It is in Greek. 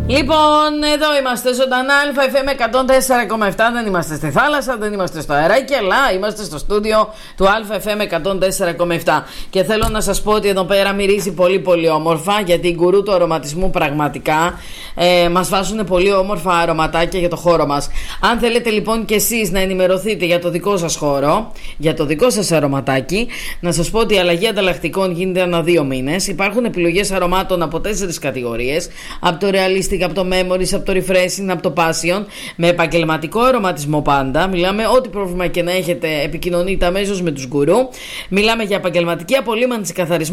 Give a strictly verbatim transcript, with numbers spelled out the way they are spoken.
Λοιπόν, εδώ είμαστε ζωντανά, ΑΕΦ εκατόν τέσσερα κόμμα επτά. Δεν είμαστε στη θάλασσα, δεν είμαστε στο αεράκι, αλλά είμαστε στο στούντιο του ΑΕΦ εκατόν τέσσερα κόμμα επτά. Και θέλω να σας πω ότι εδώ πέρα μυρίζει πολύ πολύ όμορφα, γιατί οι γκουρού του αρωματισμού πραγματικά ε, μας βάζουν πολύ όμορφα αρωματάκια για το χώρο μας. Αν θέλετε λοιπόν και εσείς να ενημερωθείτε για το δικό σας χώρο, για το δικό σας αρωματάκι, να σας πω ότι η αλλαγή ανταλλακτικών γίνεται ανά δύο μήνες. Υπάρχουν επιλογές αρωμάτων από τέσσερις κατηγορίες, από το realistic, από το memories, από το refreshing, από το passion, με επαγγελματικό αρωματισμό πάντα. Μιλάμε ό,τι πρόβλημα και να έχετε, επικοινωνείτε αμέσως με τους γκουρού. Μιλάμε για επαγγελματική απολύμανση, καθαρισμό